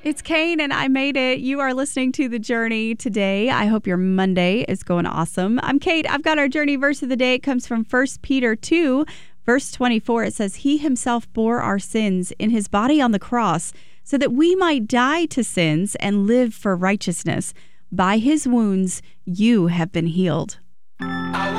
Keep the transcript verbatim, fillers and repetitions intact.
It's Kane, and I made it. You are listening to The Journey today. I hope your Monday is going awesome. I'm Kate. I've got our Journey verse of the day. It comes from First Peter two, verse twenty-four. It says, He himself bore our sins in his body on the cross so that we might die to sins and live for righteousness. By his wounds, you have been healed.